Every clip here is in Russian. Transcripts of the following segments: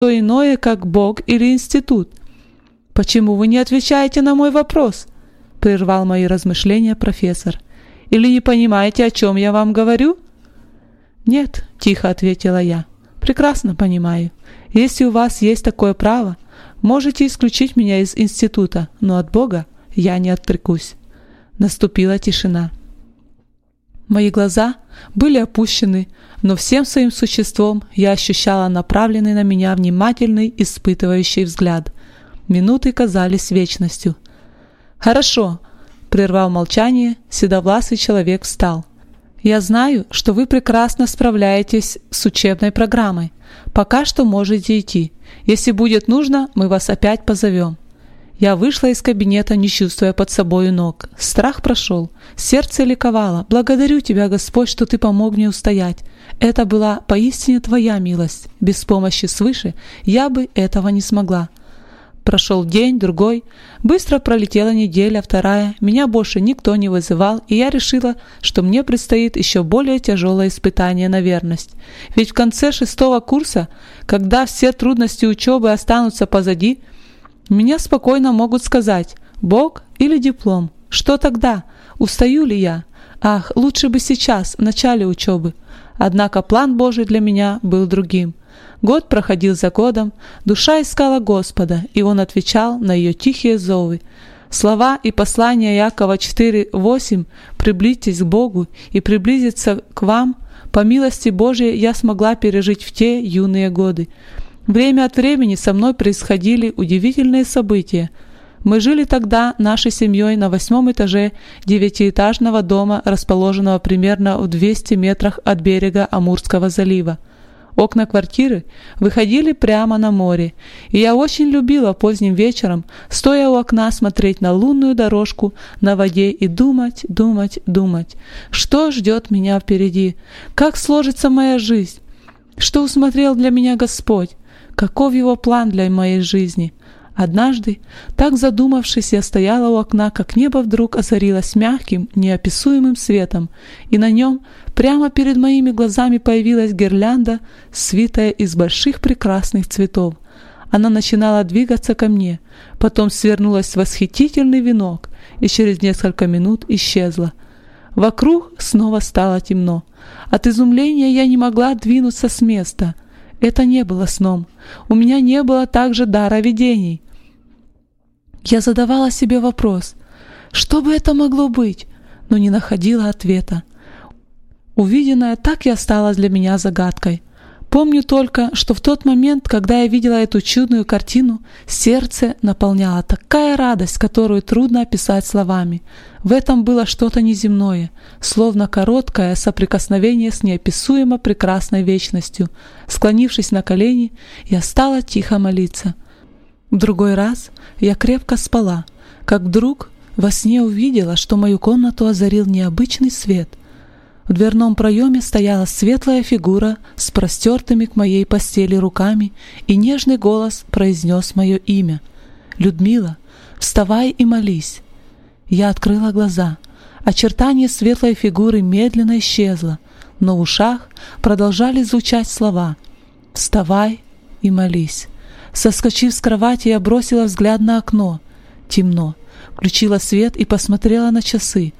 иное, как Бог или институт. «Почему вы не отвечаете на мой вопрос?» — прервал мои размышления профессор. «Или не понимаете, о чем я вам говорю?» «Нет», — тихо ответила я, — «прекрасно понимаю. Если у вас есть такое право, можете исключить меня из института, но от Бога я не отрекусь». Наступила тишина. Мои глаза были опущены, но всем своим существом я ощущала направленный на меня внимательный, испытывающий взгляд. Минуты казались вечностью. «Хорошо», — прервав молчание, седовласый человек встал. «Я знаю, что вы прекрасно справляетесь с учебной программой. Пока что можете идти. Если будет нужно, мы вас опять позовем». Я вышла из кабинета, не чувствуя под собою ног. Страх прошел. Сердце ликовало. «Благодарю Тебя, Господь, что Ты помог мне устоять. Это была поистине Твоя милость. Без помощи свыше я бы этого не смогла». Прошел день, другой. Быстро пролетела неделя, вторая. Меня больше никто не вызывал, и я решила, что мне предстоит еще более тяжелое испытание на верность. Ведь в конце 6-го курса, когда все трудности учебы останутся позади, меня спокойно могут сказать: «Бог или диплом?» Что тогда? Устаю ли я? Ах, лучше бы сейчас, в начале учебы. Однако план Божий для меня был другим. Год проходил за годом, душа искала Господа, и Он отвечал на ее тихие зовы. Слова и послания Иакова 4:8 «Приблизьтесь к Богу и приблизиться к вам» по милости Божией я смогла пережить в те юные годы. Время от времени со мной происходили удивительные события. Мы жили тогда нашей семьей на 8-м этаже 9-этажного дома, расположенного примерно в 200 метрах от берега Амурского залива. Окна квартиры выходили прямо на море, и я очень любила поздним вечером, стоя у окна, смотреть на лунную дорожку на воде и думать, что ждет меня впереди, как сложится моя жизнь, что усмотрел для меня Господь, каков Его план для моей жизни. Однажды, так задумавшись, я стояла у окна, как небо вдруг озарилось мягким, неописуемым светом, и на нем прямо перед моими глазами появилась гирлянда, свитая из больших прекрасных цветов. Она начинала двигаться ко мне, потом свернулась в восхитительный венок и через несколько минут исчезла. Вокруг снова стало темно. От изумления я не могла двинуться с места. Это не было сном. У меня не было также дара видений. Я задавала себе вопрос, что бы это могло быть, но не находила ответа. Увиденное так и осталось для меня загадкой. Помню только, что в тот момент, когда я видела эту чудную картину, сердце наполняла такая радость, которую трудно описать словами. В этом было что-то неземное, словно короткое соприкосновение с неописуемо прекрасной вечностью. Склонившись на колени, я стала тихо молиться. В другой раз я крепко спала, как вдруг во сне увидела, что мою комнату озарил необычный свет. В дверном проеме стояла светлая фигура с простертыми к моей постели руками, и нежный голос произнес мое имя. «Людмила, вставай и молись». Я открыла глаза. Очертание светлой фигуры медленно исчезло, но в ушах продолжали звучать слова: «Вставай и молись». Соскочив с кровати, я бросила взгляд на окно. Темно. Включила свет и посмотрела на часы.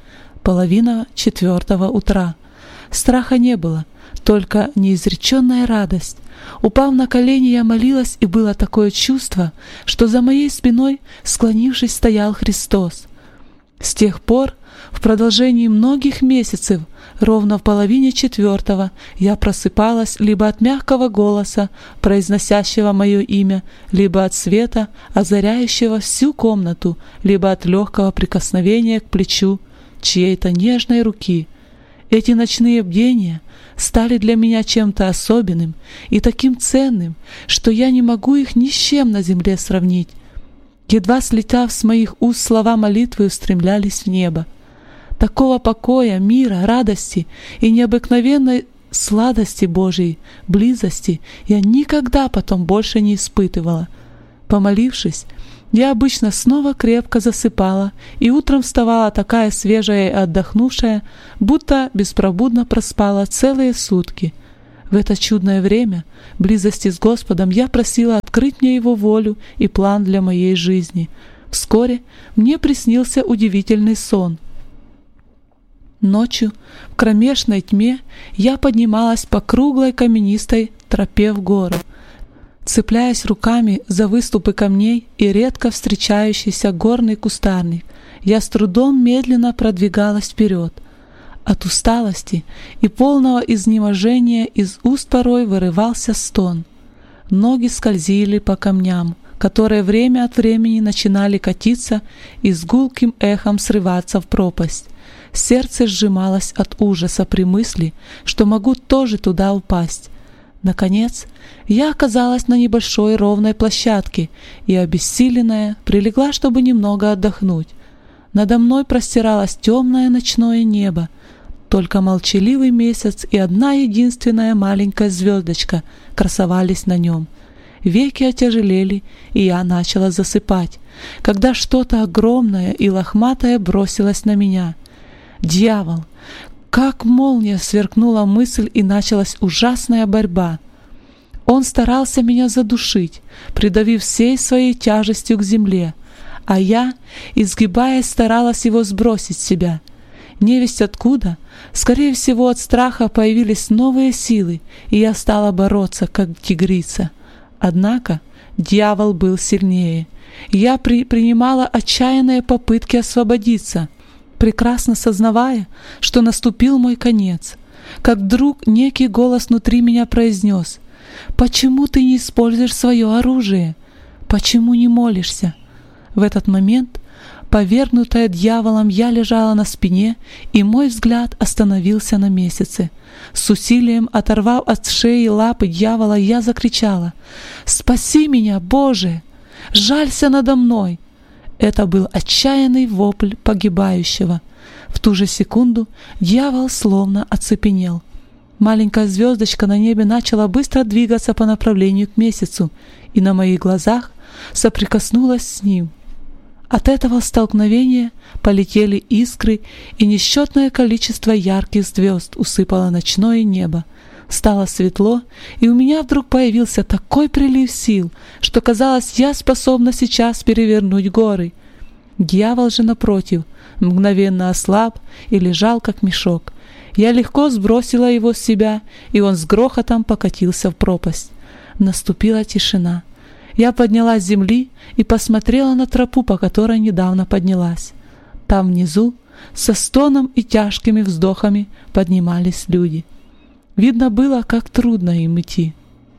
3:30 утра. Страха не было, только неизреченная радость. Упав на колени, я молилась, и было такое чувство, что за моей спиной, склонившись, стоял Христос. С тех пор, в продолжении многих месяцев, ровно в 3:30 я просыпалась либо от мягкого голоса, произносящего мое имя, либо от света, озаряющего всю комнату, либо от легкого прикосновения к плечу чьей-то нежной руки. Эти ночные бдения стали для меня чем-то особенным и таким ценным, что я не могу их ни с чем на земле сравнить. Едва слетав с моих уст, слова молитвы устремлялись в небо. Такого покоя, мира, радости и необыкновенной сладости Божией, близости я никогда потом больше не испытывала. Помолившись, я обычно снова крепко засыпала и утром вставала такая свежая и отдохнувшая, будто беспробудно проспала целые сутки. В это чудное время близости с Господом я просила открыть мне Его волю и план для моей жизни. Вскоре мне приснился удивительный сон. Ночью, в кромешной тьме, я поднималась по круглой каменистой тропе в гору, цепляясь руками за выступы камней и редко встречающийся горный кустарник. Я с трудом медленно продвигалась вперед. От усталости и полного изнеможения из уст порой вырывался стон. Ноги скользили по камням, которые время от времени начинали катиться и с гулким эхом срываться в пропасть. Сердце сжималось от ужаса при мысли, что могу тоже туда упасть. Наконец, я оказалась на небольшой ровной площадке и, обессиленная, прилегла, чтобы немного отдохнуть. Надо мной простиралось темное ночное небо, только молчаливый месяц и одна единственная маленькая звездочка красовались на нем. Веки отяжелели, и я начала засыпать, когда что-то огромное и лохматое бросилось на меня. Дьявол! Как молния сверкнула мысль, и началась ужасная борьба. Он старался меня задушить, придавив всей своей тяжестью к земле, а я, изгибаясь, старалась его сбросить с себя. Невесть откуда, скорее всего от страха, появились новые силы, и я стала бороться, как тигрица. Однако дьявол был сильнее. Я принимала отчаянные попытки освободиться, прекрасно сознавая, что наступил мой конец. Как вдруг некий голос внутри меня произнес: «Почему ты не используешь свое оружие? Почему не молишься?» В этот момент, повергнутая дьяволом, я лежала на спине, и мой взгляд остановился на месяце. С усилием оторвав от шеи лапы дьявола, я закричала: «Спаси меня, Боже! Жалься надо мной!» Это был отчаянный вопль погибающего. В ту же секунду дьявол словно оцепенел. Маленькая звездочка на небе начала быстро двигаться по направлению к месяцу, и на моих глазах соприкоснулась с ним. От этого столкновения полетели искры, и несчетное количество ярких звезд усыпало ночное небо. Стало светло, и у меня вдруг появился такой прилив сил, что казалось, я способна сейчас перевернуть горы. Дьявол же, напротив, мгновенно ослаб и лежал как мешок. Я легко сбросила его с себя, и он с грохотом покатился в пропасть. Наступила тишина. Я поднялась с земли и посмотрела на тропу, по которой недавно поднялась. Там внизу, со стоном и тяжкими вздохами, поднимались люди. Видно было, как трудно им идти.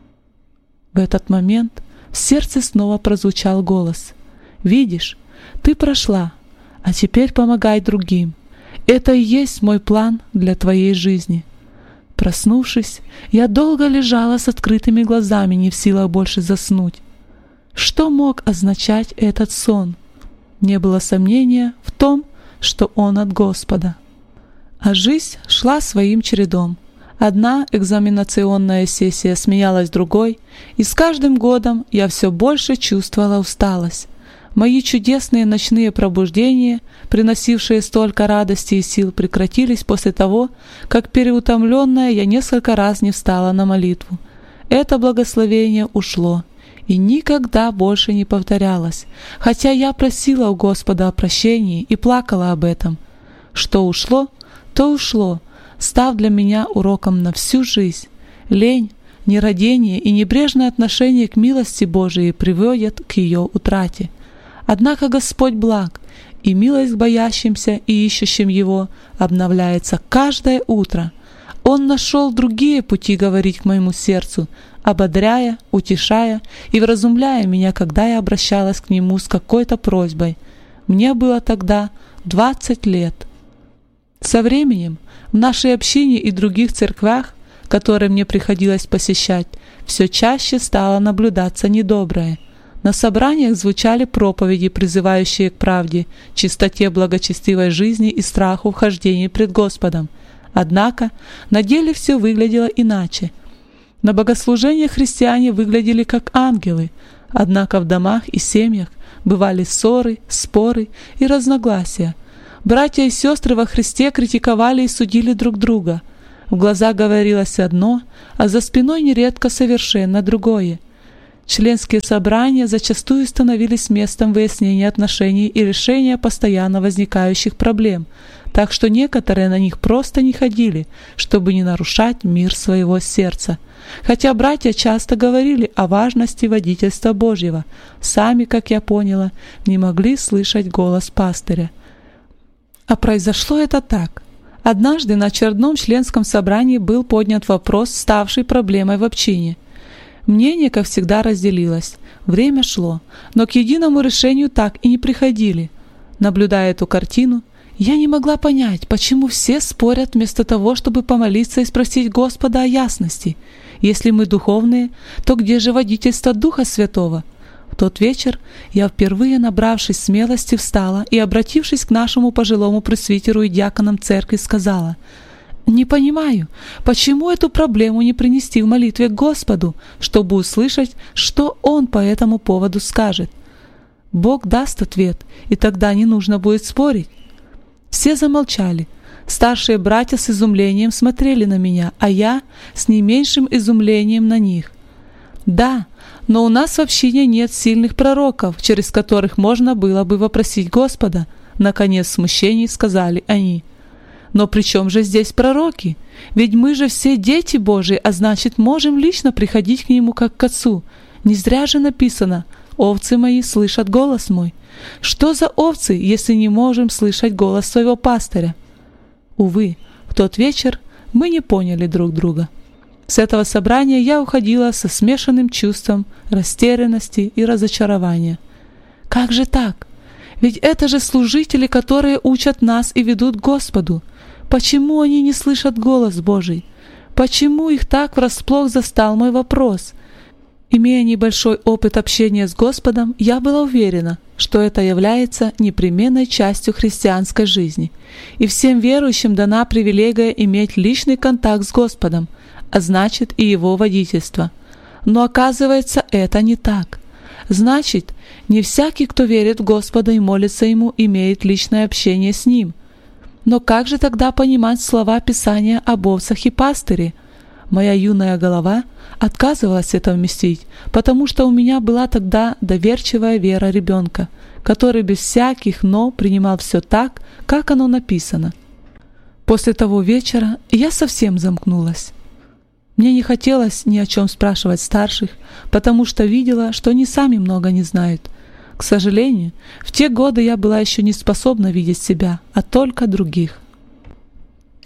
В этот момент в сердце снова прозвучал голос: «Видишь, ты прошла, а теперь помогай другим. Это и есть мой план для твоей жизни». Проснувшись, я долго лежала с открытыми глазами, не в силах больше заснуть. Что мог означать этот сон? Не было сомнения в том, что он от Господа. А жизнь шла своим чередом. Одна экзаменационная сессия сменялась другой, и с каждым годом я все больше чувствовала усталость. Мои чудесные ночные пробуждения, приносившие столько радости и сил, прекратились после того, как переутомленная я несколько раз не встала на молитву. Это благословение ушло и никогда больше не повторялось, хотя я просила у Господа о прощении и плакала об этом. Что ушло, то ушло, став для меня уроком на всю жизнь. Лень, нерадение и небрежное отношение к милости Божией приводят к ее утрате. Однако Господь благ, и милость к боящимся и ищущим Его обновляется каждое утро. Он нашел другие пути говорить к моему сердцу, ободряя, утешая и вразумляя меня, когда я обращалась к Нему с какой-то просьбой. Мне было тогда 20 лет. Со временем в нашей общине и других церквях, которые мне приходилось посещать, все чаще стало наблюдаться недоброе. На собраниях звучали проповеди, призывающие к правде, чистоте благочестивой жизни и страху вхождения пред Господом. Однако на деле все выглядело иначе. На богослужениях христиане выглядели как ангелы, однако в домах и семьях бывали ссоры, споры и разногласия. Братья и сестры во Христе критиковали и судили друг друга. В глазах говорилось одно, а за спиной нередко совершенно другое. Членские собрания зачастую становились местом выяснения отношений и решения постоянно возникающих проблем, так что некоторые на них просто не ходили, чтобы не нарушать мир своего сердца. Хотя братья часто говорили о важности водительства Божьего, сами, как я поняла, не могли слышать голос пастыря. А произошло это так. Однажды на очередном членском собрании был поднят вопрос, ставший проблемой в общине. Мнение, как всегда, разделилось. Время шло, но к единому решению так и не приходили. Наблюдая эту картину, я не могла понять, почему все спорят вместо того, чтобы помолиться и спросить Господа о ясности. Если мы духовные, то где же водительство Духа Святого? В тот вечер я впервые, набравшись смелости, встала и, обратившись к нашему пожилому пресвитеру и диаконам церкви, сказала: «Не понимаю, почему эту проблему не принести в молитве к Господу, чтобы услышать, что Он по этому поводу скажет? Бог даст ответ, и тогда не нужно будет спорить». Все замолчали. Старшие братья с изумлением смотрели на меня, а я с не меньшим изумлением на них. «Да, но у нас в общине нет сильных пророков, через которых можно было бы вопросить Господа», наконец в смущении сказали они. «Но при чем же здесь пророки? Ведь мы же все дети Божии, а значит, можем лично приходить к Нему как к Отцу. Не зря же написано: овцы мои слышат голос мой. Что за овцы, если не можем слышать голос своего пастыря?» Увы, в тот вечер мы не поняли друг друга. С этого собрания я уходила со смешанным чувством растерянности и разочарования. Как же так? Ведь это же служители, которые учат нас и ведут к Господу. Почему они не слышат голос Божий? Почему их так врасплох застал мой вопрос? Имея небольшой опыт общения с Господом, я была уверена, что это является непременной частью христианской жизни, и всем верующим дана привилегия иметь личный контакт с Господом, а значит и Его водительство. Но оказывается, это не так. Значит, не всякий, кто верит в Господа и молится Ему, имеет личное общение с Ним. Но как же тогда понимать слова Писания об овцах и пастыре? Моя юная голова отказывалась это вместить, потому что у меня была тогда доверчивая вера ребенка, который без всяких «но» принимал все так, как оно написано. После того вечера я совсем замкнулась. Мне не хотелось ни о чем спрашивать старших, потому что видела, что они сами много не знают. К сожалению, в те годы я была еще не способна видеть себя, а только других. В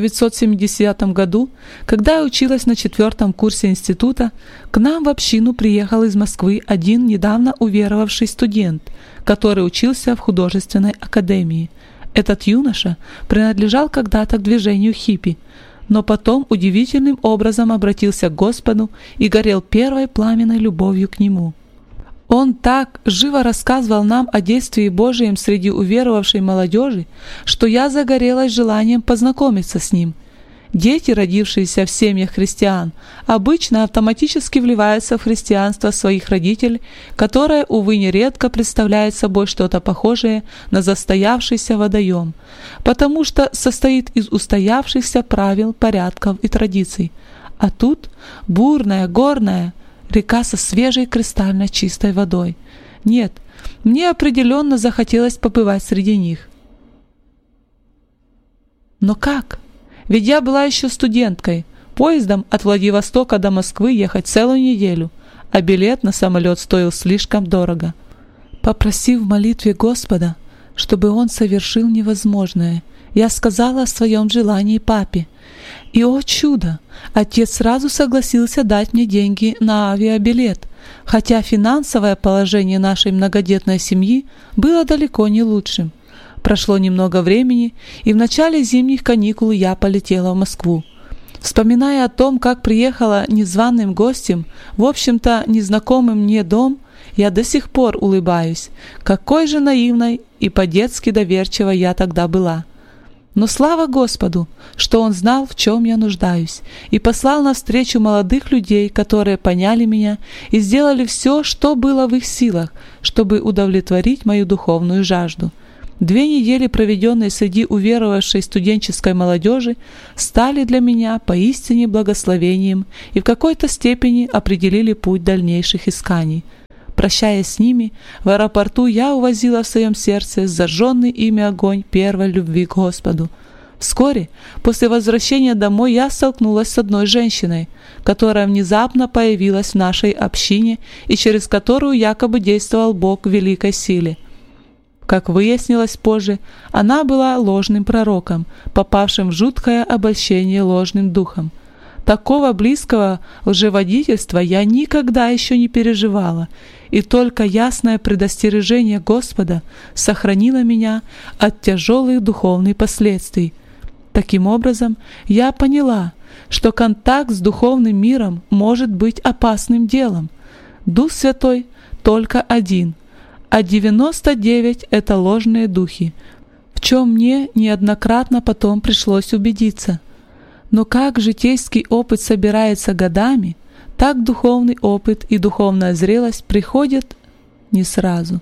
1970 году, когда я училась на 4-м курсе института, к нам в общину приехал из Москвы один недавно уверовавший студент, который учился в художественной академии. Этот юноша принадлежал когда-то к движению хиппи, но потом удивительным образом обратился к Господу и горел первой пламенной любовью к Нему. Он так живо рассказывал нам о действии Божьем среди уверовавшей молодежи, что я загорелась желанием познакомиться с ним. Дети, родившиеся в семьях христиан, обычно автоматически вливаются в христианство своих родителей, которое, увы, нередко представляет собой что-то похожее на застоявшийся водоем, потому что состоит из устоявшихся правил, порядков и традиций. А тут бурная, горная река со свежей кристально чистой водой. Нет, мне определенно захотелось побывать среди них. Но как? Ведь я была еще студенткой. Поездом от Владивостока до Москвы ехать целую неделю, а билет на самолет стоил слишком дорого. Попросив в молитве Господа, чтобы Он совершил невозможное, я сказала о своем желании папе. И, о чудо, отец сразу согласился дать мне деньги на авиабилет, хотя финансовое положение нашей многодетной семьи было далеко не лучшим. Прошло немного времени, и в начале зимних каникул я полетела в Москву. Вспоминая о том, как приехала незваным гостем, в общем-то незнакомым мне дом, я до сих пор улыбаюсь. Какой же наивной и по-детски доверчивой я тогда была. Но слава Господу, что Он знал, в чем я нуждаюсь, и послал навстречу молодых людей, которые поняли меня и сделали все, что было в их силах, чтобы удовлетворить мою духовную жажду. 2 недели, проведенные среди уверовавшей студенческой молодежи, стали для меня поистине благословением и в какой-то степени определили путь дальнейших исканий. Прощаясь с ними, в аэропорту я увозила в своем сердце зажженный ими огонь первой любви к Господу. Вскоре, после возвращения домой, я столкнулась с одной женщиной, которая внезапно появилась в нашей общине и через которую якобы действовал Бог в великой силе. Как выяснилось позже, она была ложным пророком, попавшим в жуткое обольщение ложным духом. Такого близкого лжеводительства я никогда еще не переживала, и только ясное предостережение Господа сохранило меня от тяжелых духовных последствий. Таким образом, я поняла, что контакт с духовным миром может быть опасным делом. Дух Святой только один, а 99 — это ложные духи, в чем мне неоднократно потом пришлось убедиться. Но как житейский опыт собирается годами, так духовный опыт и духовная зрелость приходят не сразу.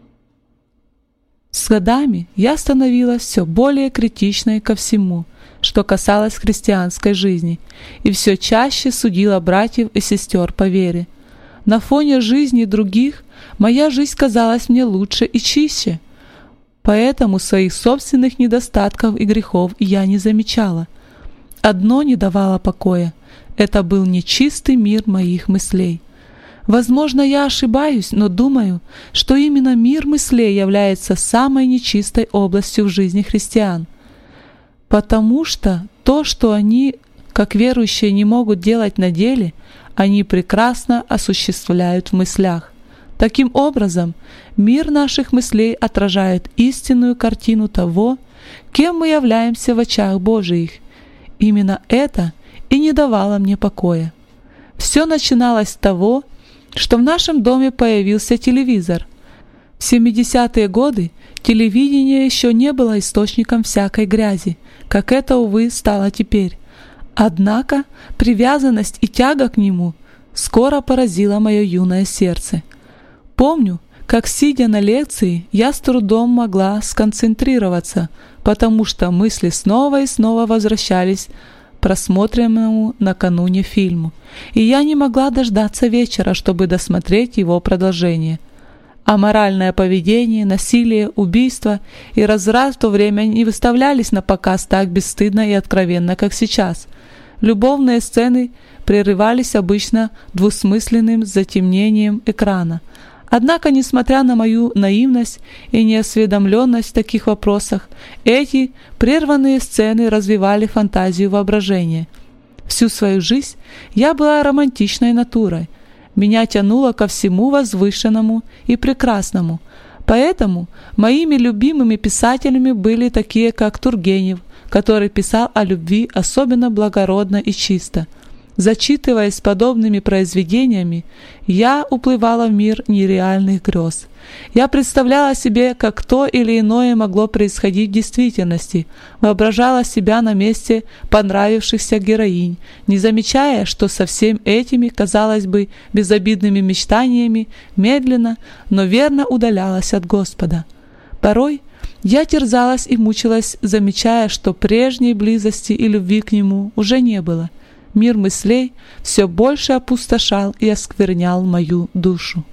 С годами я становилась все более критичной ко всему, что касалось христианской жизни, и все чаще судила братьев и сестер по вере. На фоне жизни других моя жизнь казалась мне лучше и чище, поэтому своих собственных недостатков и грехов я не замечала. Одно не давало покоя — это был нечистый мир моих мыслей. Возможно, я ошибаюсь, но думаю, что именно мир мыслей является самой нечистой областью в жизни христиан, потому что то, что они, как верующие, не могут делать на деле, они прекрасно осуществляют в мыслях. Таким образом, мир наших мыслей отражает истинную картину того, кем мы являемся в очах Божиих. Именно это и не давало мне покоя. Все начиналось с того, что в нашем доме появился телевизор. В 70-е годы телевидение еще не было источником всякой грязи, как это, увы, стало теперь. Однако привязанность и тяга к нему скоро поразила мое юное сердце. Помню, как, сидя на лекции, я с трудом могла сконцентрироваться, потому что мысли снова и снова возвращались к просмотренному накануне фильму, и я не могла дождаться вечера, чтобы досмотреть его продолжение. Аморальное поведение, насилие, убийство и разврат в то время не выставлялись на показ так бесстыдно и откровенно, как сейчас. Любовные сцены прерывались обычно двусмысленным затемнением экрана. Однако, несмотря на мою наивность и неосведомленность в таких вопросах, эти прерванные сцены развивали фантазию воображения. Всю свою жизнь я была романтичной натурой. Меня тянуло ко всему возвышенному и прекрасному. Поэтому моими любимыми писателями были такие, как Тургенев, который писал о любви особенно благородно и чисто. Зачитываясь подобными произведениями, я уплывала в мир нереальных грез. Я представляла себе, как то или иное могло происходить в действительности, воображала себя на месте понравившихся героинь, не замечая, что со всеми этими, казалось бы, безобидными мечтаниями медленно, но верно удалялась от Господа. Порой я терзалась и мучилась, замечая, что прежней близости и любви к Нему уже не было. Мир мыслей все больше опустошал и осквернял мою душу.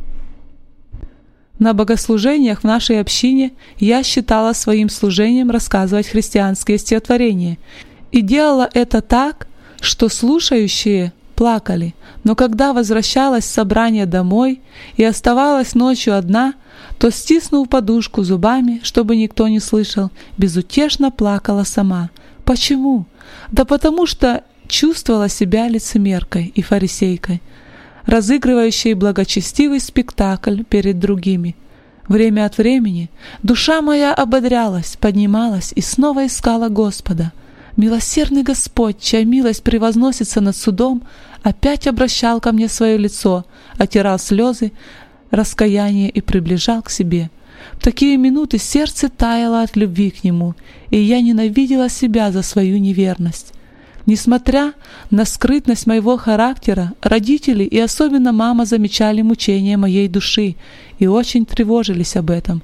На богослужениях в нашей общине я считала своим служением рассказывать христианские стихотворения и делала это так, что слушающие плакали, но когда возвращалась с собрания домой и оставалась ночью одна, то, стиснув подушку зубами, чтобы никто не слышал, безутешно плакала сама. Почему? Да потому что чувствовала себя лицемеркой и фарисейкой, разыгрывающей благочестивый спектакль перед другими. Время от времени душа моя ободрялась, поднималась и снова искала Господа. Милосердный Господь, чья милость превозносится над судом, опять обращал ко мне свое лицо, отирал слезы раскаяния и приближал к себе. В такие минуты сердце таяло от любви к Нему, и я ненавидела себя за свою неверность. Несмотря на скрытность моего характера, родители и особенно мама замечали мучения моей души и очень тревожились об этом.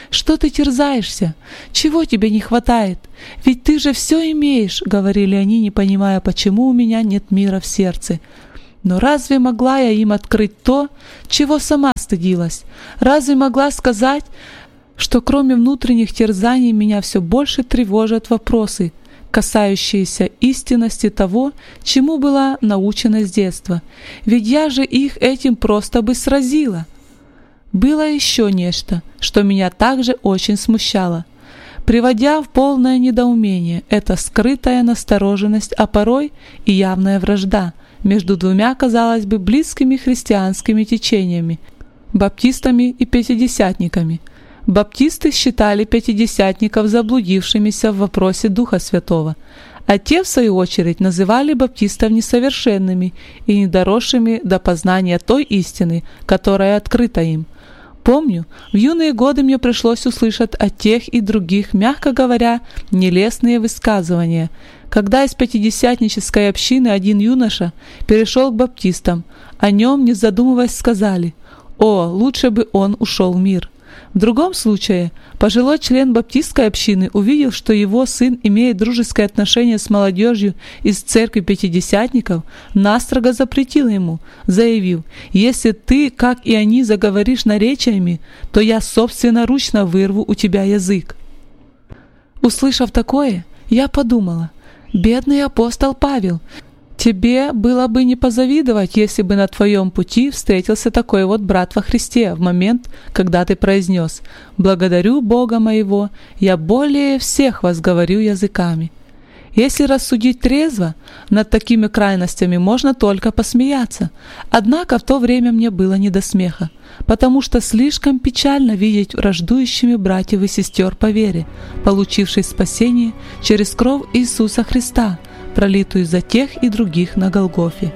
Что ты терзаешься? Чего тебе не хватает? Ведь ты же все имеешь», — говорили они, не понимая, почему у меня нет мира в сердце. Но разве могла я им открыть то, чего сама стыдилась? Разве могла сказать, что кроме внутренних терзаний меня все больше тревожат вопросы, касающиеся истинности того, чему была научена с детства? Ведь я же их этим просто бы сразила. Было еще нечто, что меня также очень смущало, приводя в полное недоумение. Это скрытая настороженность, а порой и явная вражда между двумя, казалось бы, близкими христианскими течениями – баптистами и пятидесятниками. Баптисты считали пятидесятников заблудившимися в вопросе Духа Святого, а те, в свою очередь, называли баптистов несовершенными и недоросшими до познания той истины, которая открыта им. Помню, в юные годы мне пришлось услышать от тех и других, мягко говоря, нелестные высказывания. Когда из пятидесятнической общины один юноша перешел к баптистам, о нем, не задумываясь, сказали: «О, лучше бы он ушел в мир». В другом случае, пожилой член баптистской общины, увидев, что его сын имеет дружеское отношение с молодежью из церкви пятидесятников, настрого запретил ему, заявив: «Если ты, как и они, заговоришь наречиями, то я собственноручно вырву у тебя язык». Услышав такое, я подумала: «Бедный апостол Павел, тебе было бы не позавидовать, если бы на твоем пути встретился такой вот брат во Христе в момент, когда ты произнес: „Благодарю Бога моего, я более всех вас говорю языками“». Если рассудить трезво, над такими крайностями можно только посмеяться. Однако в то время мне было не до смеха, потому что слишком печально видеть враждующими братьев и сестер по вере, получивших спасение через кровь Иисуса Христа, пролитую за тех и других на Голгофе.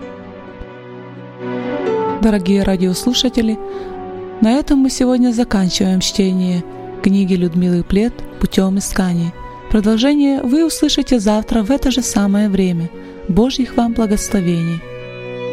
Дорогие радиослушатели, на этом мы сегодня заканчиваем чтение книги Людмилы Плет «Путем исканий». Продолжение вы услышите завтра в это же самое время. Божьих вам благословений!